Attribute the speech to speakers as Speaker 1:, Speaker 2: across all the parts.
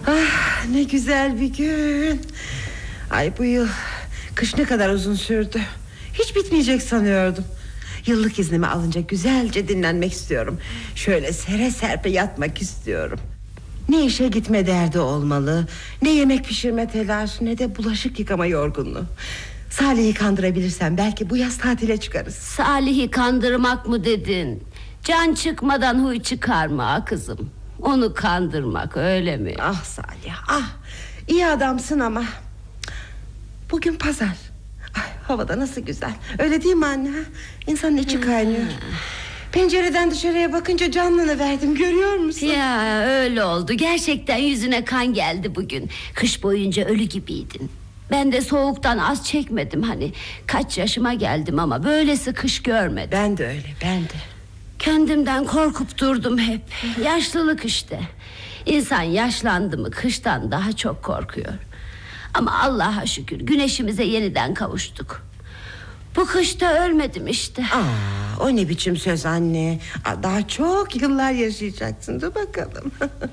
Speaker 1: Ah, ne güzel bir gün. Ay, bu yıl kış ne kadar uzun sürdü. Hiç bitmeyecek sanıyordum. Yıllık iznimi alınca güzelce dinlenmek istiyorum. Şöyle sere serpe yatmak istiyorum. Ne işe gitme derdi olmalı, ne yemek pişirme telaşı, ne de bulaşık yıkama yorgunluğu. Salih'i kandırabilirsem belki bu yaz tatile çıkarız.
Speaker 2: Salih'i kandırmak mı dedin? Can çıkmadan huy çıkarma kızım. Onu kandırmak, öyle mi?
Speaker 1: Ah Salih, ah, iyi adamsın ama bugün pazar. Ay, havada nasıl güzel. Öyle değil mi anne? İnsanın içi kaynıyor. Pencereden dışarıya bakınca canlını verdim, görüyor musun?
Speaker 2: Ya öyle oldu. Gerçekten yüzüne kan geldi bugün. Kış boyunca ölü gibiydin. Ben de soğuktan az çekmedim hani. Kaç yaşıma geldim ama böylesi kış görmedim.
Speaker 1: Ben de öyle, ben de.
Speaker 2: Kendimden korkup durdum hep. Yaşlılık işte. İnsan yaşlandı mı kıştan daha çok korkuyor. Ama Allah'a şükür güneşimize yeniden kavuştuk. Bu kışta ölmedim işte.
Speaker 1: Aa, o ne biçim söz anne? Daha çok yıllar yaşayacaksın, dur bakalım.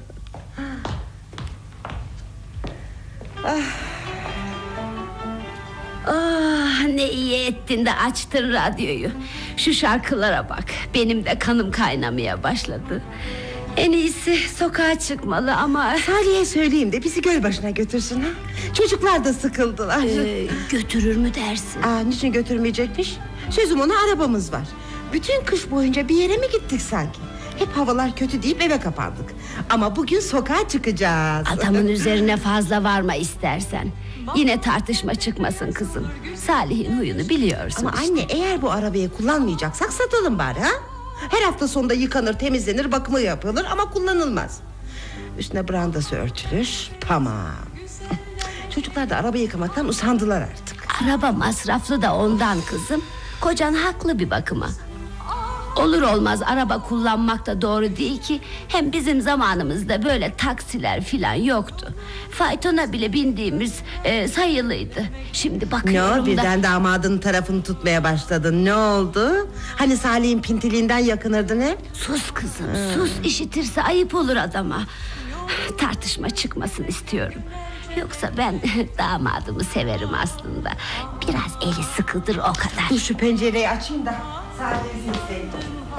Speaker 2: Ah, ne iyi ettin de açtın radyoyu. Şu şarkılara bak. Benim de kanım kaynamaya başladı. En iyisi sokağa çıkmalı ama...
Speaker 1: Salih'e söyleyeyim de bizi göl başına götürsün ha? Çocuklar da sıkıldılar.
Speaker 2: Götürür mü dersin?
Speaker 1: Niçin götürmeyecekmiş? Sözüm ona, arabamız var. Bütün kış boyunca bir yere mi gittik sanki? Hep havalar kötü deyip eve kapandık. Ama bugün sokağa çıkacağız.
Speaker 2: Adamın üzerine fazla varma istersen. Yine tartışma çıkmasın kızım. Salih'in huyunu biliyorsun.
Speaker 1: Ama
Speaker 2: işte.
Speaker 1: anne, eğer bu arabayı kullanmayacaksak satalım bari ha? Her hafta sonunda yıkanır, temizlenir, bakımı yapılır ama kullanılmaz. Üstüne brandası örtülür, tamam. Çocuklar da araba yıkamaktan usandılar artık.
Speaker 2: Araba masraflı da ondan kızım. Kocan haklı bir bakıma. Olur olmaz araba kullanmak da doğru değil ki. Hem bizim zamanımızda böyle taksiler filan yoktu. Faytona bile bindiğimiz sayılıydı. Şimdi bakıyorum
Speaker 1: Ne, birden damadın tarafını tutmaya başladın, ne oldu? Hani Salih'in pintiliğinden yakınırdın hep.
Speaker 2: Sus kızım, sus, işitirse ayıp olur adama. Tartışma çıkmasın istiyorum. Yoksa ben damadımı severim aslında. Biraz eli sıkıdır, o kadar.
Speaker 1: Dur şu pencereyi açayım da Salih'i sesleneyim.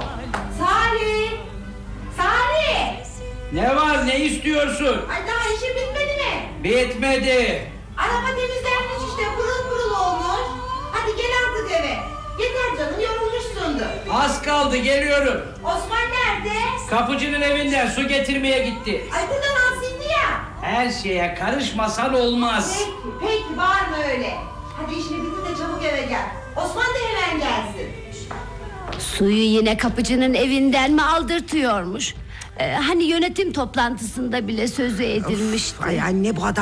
Speaker 1: Salih! Salih!
Speaker 3: Ne var, ne istiyorsun?
Speaker 1: Ay, daha işi bitmedi mi?
Speaker 3: Bitmedi.
Speaker 1: Araba temizlenmiş işte, pırıl pırıl olmuş. Hadi gel artık eve. Yeter canım, yorulmuşsundur.
Speaker 3: Az kaldı, geliyorum.
Speaker 1: Osman nerede?
Speaker 3: Kapıcının evinden su getirmeye gitti.
Speaker 1: Ay, buradan alsaydı ya.
Speaker 3: Her şeye karışmasan olmaz.
Speaker 1: Peki, var mı öyle? Hadi işini bitir de çabuk eve gel. Osman da hemen gelsin.
Speaker 2: Suyu yine kapıcının evinden mi aldırtıyormuş? Hani yönetim toplantısında bile sözü edilmişti.
Speaker 1: Ay anne, bu adam